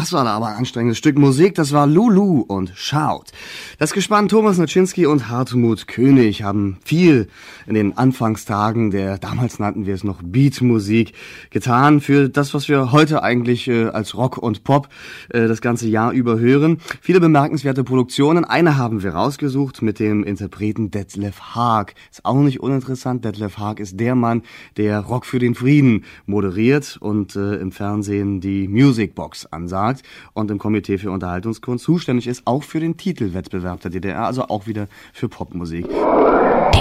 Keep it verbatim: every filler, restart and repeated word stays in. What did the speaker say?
Das war da aber ein anstrengendes Stück Musik, das war Lulu und Shout. Das Gespann Thomas Naczynski und Hartmut König haben viel in den Anfangstagen der, damals nannten wir es noch Beatmusik, getan für das, was wir heute eigentlich äh, als Rock und Pop äh, das ganze Jahr über hören. Viele bemerkenswerte Produktionen, eine haben wir rausgesucht mit dem Interpreten Detlef Haag. Ist auch nicht uninteressant, Detlef Haag ist der Mann, der Rock für den Frieden moderiert und äh, im Fernsehen die Musicbox ansagt und im Komitee für Unterhaltungskunst zuständig ist, auch für den Titelwettbewerb der D D R, also auch wieder für Popmusik.